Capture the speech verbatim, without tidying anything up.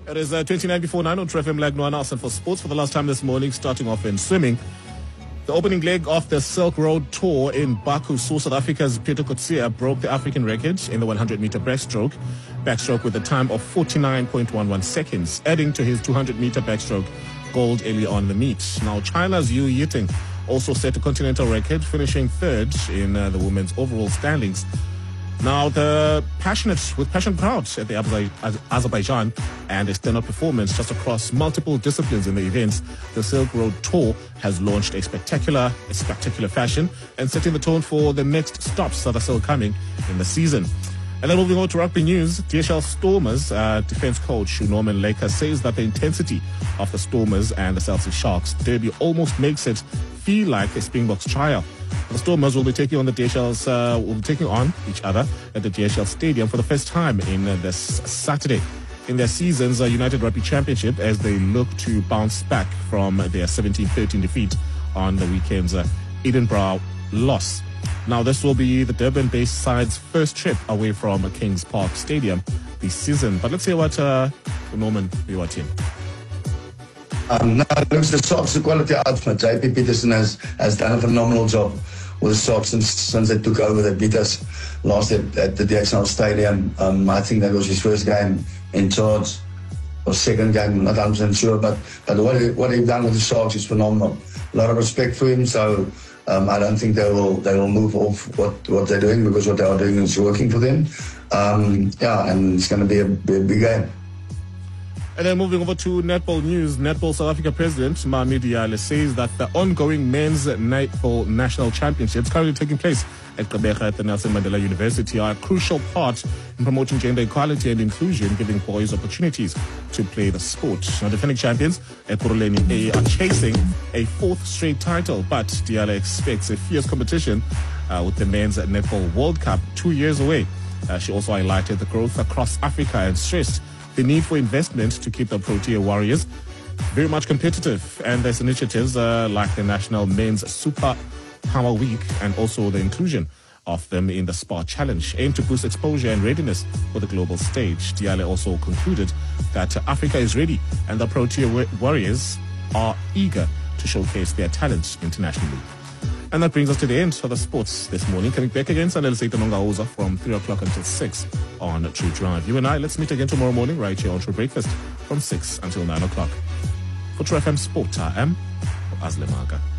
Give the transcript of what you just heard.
It is uh, twenty-nine before nine on True F M Lag Noah Nelson for sports for the last time this morning, starting off in swimming. The opening leg of the Silk Road Tour in Baku saw South Africa's Peter Coetzee broke the African record in the one hundred meter backstroke, backstroke with a time of forty-nine point one one seconds, adding to his two hundred meter backstroke gold early on the meet. Now, China's Yu Yiting also set a continental record, finishing third in uh, the women's overall standings. Now, the passionate, with passion crowds at the Azerbaijan and a stand-up performance just across multiple disciplines in the events, the Silk Road Tour has launched a spectacular, a spectacular fashion and setting the tone for the next stops that are still coming in the season. And then moving on to rugby news, D H L Stormers uh, defense coach Norman Laker says that the intensity of the Stormers and the Celtic Sharks derby almost makes it feel like a Springboks trial. The Stormers will be taking on the D H L's uh, will be taking on each other at the D H L Stadium for the first time in uh, this Saturday in their season's uh, United Rugby Championship, as they look to bounce back from their seventeen thirteen defeat on the weekend's uh, Edinburgh loss. Now, this will be the Durban-based side's first trip away from Kings Park Stadium this season. But let's hear what uh, Norman your team. Um, no, it looks the Sharks a quality outfit. J P Peterson has, has done a phenomenal job with the Sharks since, since they took over. They beat us last at, at the D H L Stadium. Um, I think that was his first game in charge, or second game, I'm not one hundred percent sure. But, but what, he, what he's done with the Sharks is phenomenal. A lot of respect for him, so um, I don't think they will they will move off what, what they're doing, because what they are doing is working for them. Um, yeah, and it's going to be a, be a big game. And then moving over to netball news, Netball South Africa President Mahmi Diale says that the ongoing men's netball national championships currently taking place at Gqeberha at the Nelson Mandela University are a crucial part in promoting gender equality and inclusion, giving boys opportunities to play the sport. Now, defending champions Ekurhuleni A are chasing a fourth straight title, but Diale expects a fierce competition uh, with the men's netball World Cup two years away. Uh, she also highlighted the growth across Africa and stressed the need for investment to keep the Protea Warriors very much competitive. And there's initiatives uh, like the National Men's Super Power Week and also the inclusion of them in the Spa Challenge, aimed to boost exposure and readiness for the global stage. Diale also concluded that Africa is ready and the Protea Warriors are eager to showcase their talents internationally. And that brings us to the end of the sports this morning. Coming back again, Sanel Seita Nongauza from three o'clock until six on True Drive. You and I, let's meet again tomorrow morning right here on True Breakfast from six until nine o'clock. For True F M Sport, I am Azle Maga.